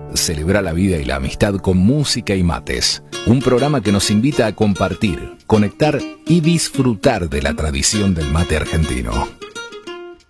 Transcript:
celebra la vida y la amistad con música y mates. Un programa que nos invita a compartir, conectar y disfrutar de la tradición del mate argentino.